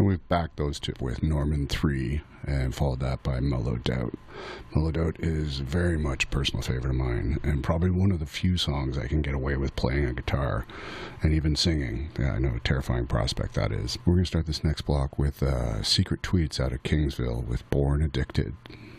And we've backed those two with Norman 3 and followed that by Mellow Doubt. Mellow Doubt is very much a personal favorite of mine and probably one of the few songs I can get away with playing a guitar and even singing. Yeah, I know, a terrifying prospect that is. We're going to start this next block with Secret Tweets out of Kingsville with Born Addicted.